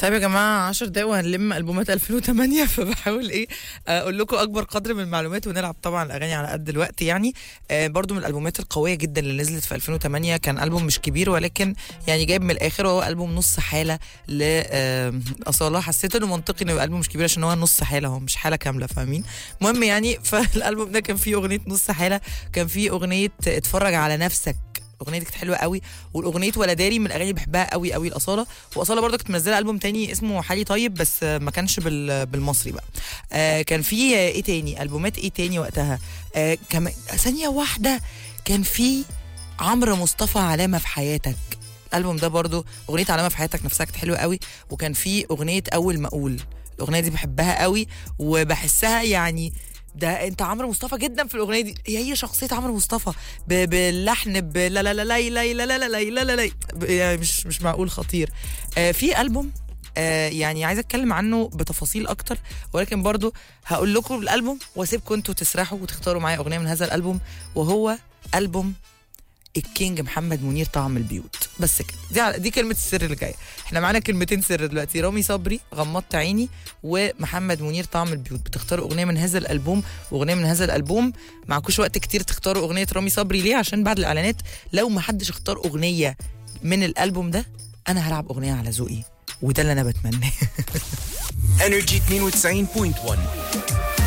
طيب يا جماعة 10 دقايق وهنلم ألبومات 2008 فبحاول أقول لكم أكبر قدر من المعلومات ونلعب طبعا الأغاني على قد الوقت يعني. برضو من الألبومات القوية جدا اللي نزلت في 2008. كان ألبوم مش كبير ولكن يعني جايب من الآخر، وهو ألبوم نص حالة لأصالة. حسيت إنه منطقي إنه يبقى ألبوم مش كبير عشان هو نص حالة، هو مش حالة كاملة، فاهمين؟ المهم يعني فالألبوم ده كان فيه أغنية نص حالة، كان فيه أغنية اتفرج على نفسك، الاغنيه دي كانت حلوه قوي، والاغنيه ولا داري من الاغاني اللي بحبها قوي قوي الاصاله. واصاله برضه كانت منزله البوم تاني اسمه حالي طيب، بس ما كانش بالمصري بقى. كان في ايه تاني، البومات ايه تاني وقتها. كمان ثانيه واحده، كان في عمرو مصطفى علامه في حياتك. الالبوم ده برضه اغنيه علامه في حياتك نفسها كانت حلوه قوي. وكان في اغنيه اول ما اقول، الاغنيه دي بحبها قوي وبحسها يعني ده انت عمرو مصطفى جدا في الاغنيه دي، هي شخصيه عمرو مصطفى باللحن لا لا لا لا لا لا لا لا لا لا لا يعني مش معقول خطير. في البوم يعني عايزه اتكلم عنه بتفاصيل اكتر، ولكن برضو هقول لكم الالبوم واسيبكم انتوا تسرحوا وتختاروا معايا اغنيه من هذا الالبوم، وهو البوم الكينج محمد منير طعم البيوت. بس كده، دي كلمه السر اللي جايه. احنا معانا كلمتين سر دلوقتي، رامي صبري غمضت عيني ومحمد منير طعم البيوت. بتختاروا اغنيه من هذا الالبوم واغنيه من هذا الالبوم. معكوش وقت كتير تختاروا اغنيه رامي صبري، ليه؟ عشان بعد الاعلانات لو ما حدش اختار اغنيه من الالبوم ده انا هلعب اغنيه على ذوقي، وده اللي انا بتمناه. Energy 92.1